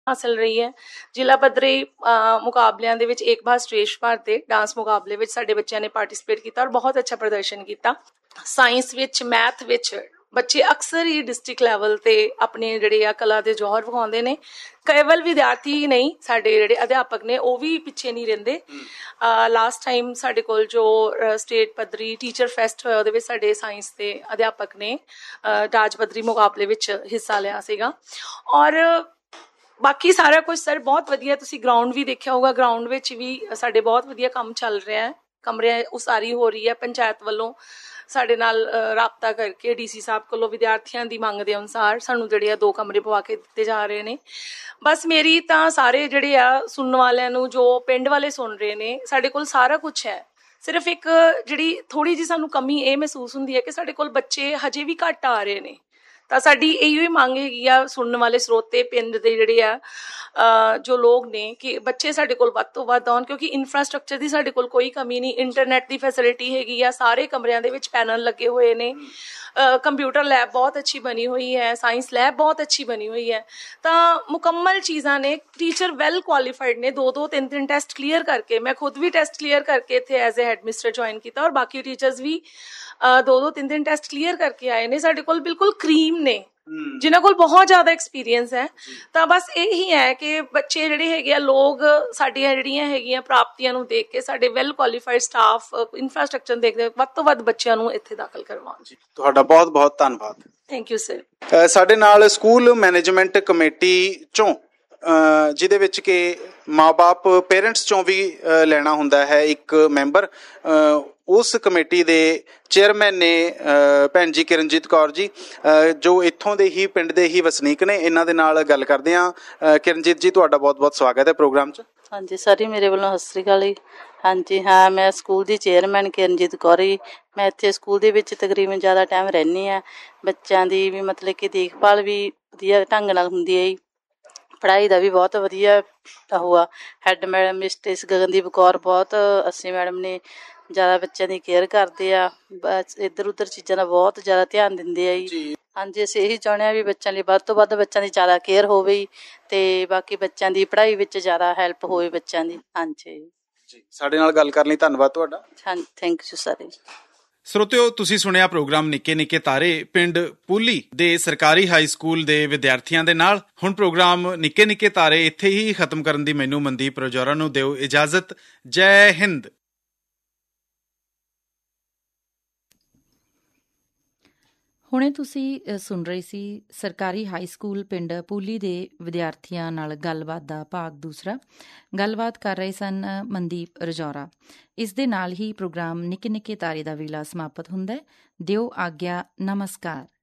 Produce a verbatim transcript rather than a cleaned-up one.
ਹਾਸਲ ਰਹੀ ਹੈ। ਜ਼ਿਲ੍ਹਾ ਪੱਧਰੀ ਮੁਕਾਬਲਿਆਂ ਦੇ ਵਿੱਚ ਏਕ ਭਾਰਤ ਸ਼੍ਰੇਸ਼ਠ ਭਾਰਤ ਦੇ ਡਾਂਸ ਮੁਕਾਬਲੇ ਵਿੱਚ ਸਾਡੇ ਬੱਚਿਆਂ ਨੇ ਪਾਰਟੀਸਪੇਟ ਕੀਤਾ ਔਰ ਬਹੁਤ ਅੱਛਾ ਪ੍ਰਦਰਸ਼ਨ ਕੀਤਾ। ਸਾਇੰਸ ਵਿੱਚ, ਮੈਥ ਵਿੱਚ ਬੱਚੇ ਅਕਸਰ ਹੀ ਡਿਸਟ੍ਰਿਕਟ ਲੈਵਲ 'ਤੇ ਆਪਣੇ ਜਿਹੜੇ ਆ ਕਲਾ ਦੇ ਜੌਹਰ ਵਿਖਾਉਂਦੇ ਨੇ। ਕੇਵਲ ਵਿਦਿਆਰਥੀ ਹੀ ਨਹੀਂ, ਸਾਡੇ ਜਿਹੜੇ ਅਧਿਆਪਕ ਨੇ ਉਹ ਵੀ ਪਿੱਛੇ ਨਹੀਂ ਰਹਿੰਦੇ। ਲਾਸਟ ਟਾਈਮ ਸਾਡੇ ਕੋਲ ਜੋ ਸਟੇਟ ਪੱਧਰੀ ਟੀਚਰ ਫੈਸਟ ਹੋਇਆ ਉਹਦੇ ਵਿੱਚ ਸਾਡੇ ਸਾਇੰਸ ਦੇ ਅਧਿਆਪਕ ਨੇ ਰਾਜ ਪੱਧਰੀ ਮੁਕਾਬਲੇ ਵਿੱਚ ਹਿੱਸਾ ਲਿਆ ਸੀਗਾ। ਔਰ ਬਾਕੀ ਸਾਰਾ ਕੁਝ ਸਰ ਬਹੁਤ ਵਧੀਆ। ਤੁਸੀਂ ਗਰਾਊਂਡ ਵੀ ਦੇਖਿਆ ਹੋਊਗਾ, ਗਰਾਊਂਡ ਵਿੱਚ ਵੀ ਸਾਡੇ ਬਹੁਤ ਵਧੀਆ ਕੰਮ ਚੱਲ ਰਿਹਾ ਹੈ। ਕਮਰੇ ਉਸਾਰੀ ਹੋ ਰਹੀ ਹੈ। ਪੰਚਾਇਤ ਵੱਲੋਂ ਸਾਡੇ ਨਾਲ ਰਾਬਤਾ ਕਰਕੇ ਡੀ ਸੀ ਸਾਹਿਬ ਕੋਲੋਂ ਵਿਦਿਆਰਥੀਆਂ ਦੀ ਮੰਗ ਦੇ ਅਨੁਸਾਰ ਸਾਨੂੰ ਜਿਹੜੇ ਆ ਦੋ ਕਮਰੇ ਪਵਾ ਕੇ ਦਿੱਤੇ ਜਾ ਰਹੇ ਨੇ। ਬਸ ਮੇਰੀ ਤਾਂ ਸਾਰੇ ਜਿਹੜੇ ਆ ਸੁਣਨ ਵਾਲਿਆਂ ਨੂੰ, ਜੋ ਪਿੰਡ ਵਾਲੇ ਸੁਣ ਰਹੇ ਨੇ, ਸਾਡੇ ਕੋਲ ਸਾਰਾ ਕੁਛ ਹੈ। ਸਿਰਫ ਇੱਕ ਜਿਹੜੀ ਥੋੜ੍ਹੀ ਜਿਹੀ ਸਾਨੂੰ ਕਮੀ ਇਹ ਮਹਿਸੂਸ ਹੁੰਦੀ ਹੈ ਕਿ ਸਾਡੇ ਕੋਲ ਬੱਚੇ ਹਜੇ ਵੀ ਘੱਟ ਆ ਰਹੇ ਨੇ। ਤਾਂ ਸਾਡੀ ਇਹੋ ਹੀ ਮੰਗ ਹੈਗੀ ਆ ਸੁਣਨ ਵਾਲੇ ਸਰੋਤੇ ਪਿੰਡ ਦੇ ਜਿਹੜੇ ਆ ਜੋ ਲੋਕ ਨੇ ਕਿ ਬੱਚੇ ਸਾਡੇ ਕੋਲ ਵੱਧ ਤੋਂ ਵੱਧ ਆਉਣ, ਕਿਉਂਕਿ ਇਨਫਰਾਸਟਰਕਚਰ ਦੀ ਸਾਡੇ ਕੋਲ ਕੋਈ ਕਮੀ ਨਹੀਂ। ਇੰਟਰਨੈਟ ਦੀ ਫੈਸਿਲਿਟੀ ਹੈਗੀ ਆ, ਸਾਰੇ ਕਮਰਿਆਂ ਦੇ ਵਿੱਚ ਪੈਨਲ ਲੱਗੇ ਹੋਏ ਨੇ, ਕੰਪਿਊਟਰ ਲੈਬ ਬਹੁਤ ਅੱਛੀ ਬਣੀ ਹੋਈ ਹੈ, ਸਾਇੰਸ ਲੈਬ ਬਹੁਤ ਅੱਛੀ ਬਣੀ ਹੋਈ ਹੈ। ਤਾਂ ਮੁਕੰਮਲ ਚੀਜ਼ਾਂ ਨੇ। ਟੀਚਰ ਵੈਲ ਕੁਆਲੀਫਾਈਡ ਨੇ, ਦੋ ਦੋ ਤਿੰਨ ਤਿੰਨ ਟੈਸਟ ਕਲੀਅਰ ਕਰਕੇ, ਮੈਂ ਖੁਦ ਵੀ ਟੈਸਟ ਕਲੀਅਰ ਕਰਕੇ ਇੱਥੇ as a head mister join ਕੀਤਾ ਔਰ ਬਾਕੀ ਟੀਚਰਸ ਵੀ ਦੋ ਦੋ ਤਿੰਨ ਤਿੰਨ ਟੈਸਟ ਕਲੀਅਰ ਕਰਕੇ ਆਏ ਨੇ। ਸਾਡੇ ਕੋਲ ਬਿਲਕੁਲ ਕਰੀਮ ਨੇ ਜਿਨ੍ਹਾਂ ਕੋਲ ਬਹੁਤ ਜ਼ਿਆਦਾ ਐਕਸਪੀਰੀਅੰਸ ਹੈ। ਤਾਂ ਬਸ ਇਹੀ ਹੈ ਕਿ ਬੱਚੇ ਜਿਹੜੇ ਹੈਗੇ ਆ, ਲੋਕ ਸਾਡੀਆਂ ਜਿਹੜੀਆਂ ਹੈਗੀਆਂ ਪ੍ਰਾਪਤੀਆਂ ਨੂੰ ਦੇਖ ਕੇ, ਸਾਡੇ ਵੈਲ ਕੁਆਲੀਫਾਈਡ ਸਟਾਫ, ਇਨਫਰਾਸਟਰਕਚਰ ਦੇਖਦੇ ਵੱਧ ਤੋਂ ਵੱਧ ਬੱਚਿਆਂ ਨੂੰ ਇੱਥੇ ਦਾਖਲ ਕਰਵਾਉਣ। ਜੀ ਤੁਹਾਡਾ ਬਹੁਤ ਬਹੁਤ ਧੰਨਵਾਦ। Thank you sir. ਸਾਡੇ ਨਾਲ ਸਕੂਲ ਮੈਨੇਜਮੈਂਟ ਕਮੇਟੀ ਚੋਂ ਜਿਹਦੇ ਵਿੱਚ ਕਿ ਮਾਂ ਬਾਪ ਪੇਰੈਂਟਸ ਚੋਂ ਵੀ ਲੈਣਾ ਹੁੰਦਾ ਹੈ ਇੱਕ ਮੈਂਬਰ, ਉਸ ਕਮੇਟੀ ਦੇ ਚੇਅਰਮੈਨ ਨੇ ਭੈਣ ਜੀ ਕਿਰਨਜੀਤ ਕੌਰ ਜੀ, ਜੋ ਇੱਥੋਂ ਦੇ ਹੀ ਪਿੰਡ ਦੇ ਹੀ ਵਸਨੀਕ ਨੇ। ਇਹਨਾਂ ਦੇ ਨਾਲ ਗੱਲ ਕਰਦੇ ਹਾਂ। ਕਿਰਨਜੀਤ ਜੀ, ਤੁਹਾਡਾ ਬਹੁਤ ਬਹੁਤ ਸਵਾਗਤ ਹੈ ਪ੍ਰੋਗਰਾਮ 'ਚ। ਹਾਂਜੀ ਸਰ ਜੀ, ਮੇਰੇ ਵੱਲੋਂ ਸਤਿ ਸ਼੍ਰੀ ਅਕਾਲ ਜੀ। ਹਾਂਜੀ ਹਾਂ, ਮੈਂ ਸਕੂਲ ਦੀ ਚੇਅਰਮੈਨ ਕਿਰਨਜੀਤ ਕੌਰ ਜੀ। ਮੈਂ ਇੱਥੇ ਸਕੂਲ ਦੇ ਵਿੱਚ ਤਕਰੀਬਨ ਜ਼ਿਆਦਾ ਟਾਈਮ ਰਹਿੰਦੀ ਹਾਂ। ਬੱਚਿਆਂ ਦੀ ਵੀ ਮਤਲਬ ਕਿ ਦੇਖਭਾਲ ਵੀ ਵਧੀਆ ਢੰਗ ਨਾਲ ਹੁੰਦੀ ਹੈ ਜੀ। ਪੜ੍ਹਾਈ ਦਾ ਵੀ ਬਹੁਤ ਵਧੀਆ ਉਹ ਆ। Head madam mistress Gagandeep Kaur ਬਹੁਤ ਅੱਛੇ ਮੈਡਮ ਨੇ, ਜ਼ਿਆਦਾ ਬੱਚਿਆਂ ਦੀ ਕੇਅਰ ਕਰਦੇ ਆ। ਬਸ ਇੱਧਰ ਉੱਧਰ ਚੀਜ਼ਾਂ ਦਾ ਬਹੁਤ ਜ਼ਿਆਦਾ ਧਿਆਨ ਦਿੰਦੇ ਆ ਜੀ। ਹਾਂਜੀ, ਅਸੀਂ ਇਹੀ ਚਾਹੁੰਦੇ ਹਾਂ ਵੀ ਬੱਚਿਆਂ ਲਈ ਵੱਧ ਤੋਂ ਵੱਧ ਬੱਚਿਆਂ ਦੀ ਜ਼ਿਆਦਾ ਕੇਅਰ ਹੋਵੇ ਜੀ, ਅਤੇ ਬਾਕੀ ਬੱਚਿਆਂ ਦੀ ਪੜ੍ਹਾਈ ਵਿੱਚ ਜ਼ਿਆਦਾ ਹੈਲਪ ਹੋਵੇ ਬੱਚਿਆਂ ਦੀ। ਹਾਂਜੀ ਜੀ, ਸਾਡੇ ਨਾਲ ਗੱਲ ਕਰਨ ਲਈ ਧੰਨਵਾਦ ਤੁਹਾਡਾ। ਹਾਂਜੀ, ਥੈਂਕ ਯੂ ਸਰ। ਸਰੋਤਿਓ, ਤੁਸੀਂ ਸੁਣਿਆ ਪ੍ਰੋਗਰਾਮ ਨਿੱਕੇ ਨਿੱਕੇ ਤਾਰੇ ਪਿੰਡ ਪੂਲੀ ਦੇ ਸਰਕਾਰੀ ਹਾਈ ਸਕੂਲ ਦੇ ਵਿਦਿਆਰਥੀਆਂ ਦੇ ਨਾਲ। ਹੁਣ ਪ੍ਰੋਗਰਾਮ ਨਿੱਕੇ ਨਿੱਕੇ ਤਾਰੇ ਇੱਥੇ ਹੀ ਖਤਮ ਕਰਨ ਦੀ ਮੈਨੂੰ ਮਨਦੀਪ ਰਜੌਰਾ ਨੂੰ ਦਿਓ ਇਜਾਜ਼ਤ। ਜੈ ਹਿੰਦ। ਹੁਣੇ ਤੁਸੀਂ ਸੁਣ ਰਹੇ ਸੀ ਸਰਕਾਰੀ ਹਾਈ ਸਕੂਲ ਪਿੰਡ ਪੂਲੀ ਦੇ ਵਿਦਿਆਰਥੀਆਂ ਨਾਲ ਗੱਲਬਾਤ ਦਾ ਭਾਗ ਦੂਸਰਾ। ਗੱਲਬਾਤ ਕਰ ਰਹੇ ਸਨ ਮਨਦੀਪ ਰਜੌਰਾ। ਇਸ ਦੇ ਨਾਲ ਹੀ ਪ੍ਰੋਗਰਾਮ ਨਿੱਕੇ ਨਿੱਕੇ ਤਾਰੇ ਦਾ ਵੇਲਾ ਸਮਾਪਤ ਹੁੰਦਾ ਹੈ। ਦਿਓ ਆਗਿਆ। ਨਮਸਕਾਰ।